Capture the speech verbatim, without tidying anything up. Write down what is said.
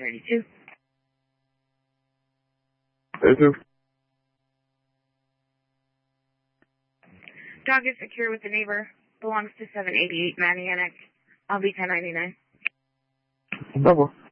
thirty-two. thirty-two. Dog is secure with the neighbor. Belongs to seven eighty-eight Manianic. I'll be ten ninety-nine. Double.